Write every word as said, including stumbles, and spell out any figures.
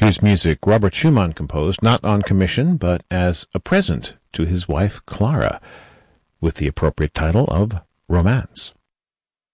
series music Robert Schumann composed, not on commission, but as a present to his wife Clara, with the appropriate title of Romance.